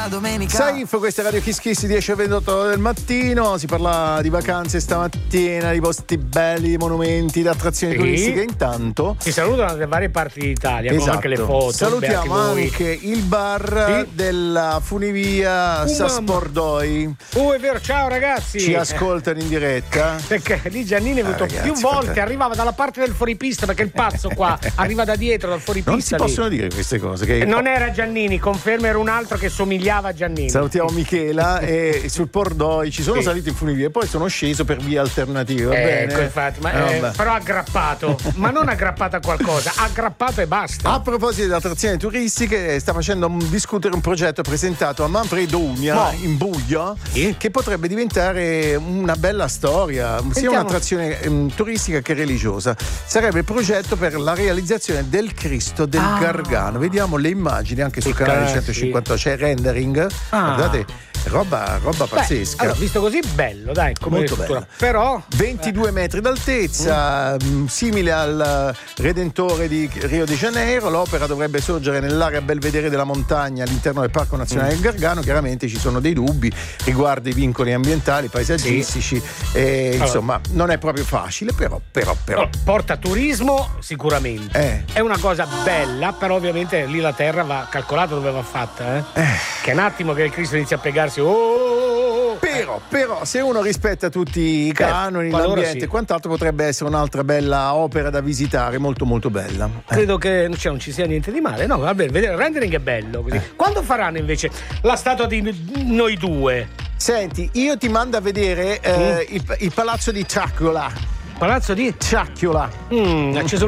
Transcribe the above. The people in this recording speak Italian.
domenica. Sai, questa Radio Kiss Kiss 10 e 28 del mattino. Si parla di vacanze stamattina, di posti belli, di monumenti, di attrazioni turistiche. Intanto si salutano dalle varie parti d'Italia, esatto, con anche le foto. salutiamo anche il bar della funivia Saspordoi. È vero, ciao ragazzi. Ci ascoltano in diretta. Perché lì Giannini è venuto più volte, arrivava dalla parte del fuoripista, perché il pazzo qua arriva da dietro dal fuoripista. Non si possono dire queste cose. Che non era Giannini, conferma, era un altro che somigliava a Giannini. Salutiamo Michela e sul Pordoi ci sono salito in funivia e poi sono sceso per vie alternative. Ecco, infatti, però aggrappato, ma non aggrappato a qualcosa, aggrappato e basta. A proposito di attrazioni turistiche, sta facendo discutere un progetto presentato a Manfredo Unia in Buglio, che potrebbe diventare una bella storia, sia un'attrazione turistica che religiosa. Sarebbe il progetto per la realizzazione del Cristo del Gargano. Vediamo le immagini anche sul canale 158, c'è rendering. Guardate, roba pazzesca. Allora, visto così, bello, dai, come molto bello. Però 22 metri d'altezza, simile al Redentore di Rio de Janeiro. L'opera dovrebbe sorgere nell'area belvedere della montagna all'interno del Parco Nazionale del Gargano. Chiaramente ci sono dei dubbi riguardo i vincoli ambientali, paesaggistici, insomma non è proprio facile, però porta turismo sicuramente. È una cosa bella, però ovviamente lì la terra va calcolata dove va fatta, che è un attimo che il Cristo inizia a piegarsi. Però se uno rispetta tutti i canoni, l'ambiente e quant'altro, potrebbe essere un'altra bella opera da visitare, molto molto bella. Credo che non ci sia niente di male. No, vabbè, vedere il rendering è bello così. Quando faranno invece la statua di noi due? Senti, io ti mando a vedere il palazzo di Ciacchiola. Palazzo di Ciacchiola. Ha acceso